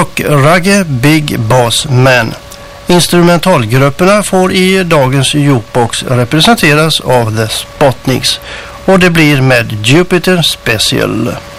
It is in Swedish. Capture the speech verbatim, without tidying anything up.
Rock Ragge Big Boss Man. Instrumentalgrupperna får i dagens jukebox representeras av The Spotniks och det blir med Jupiter Special.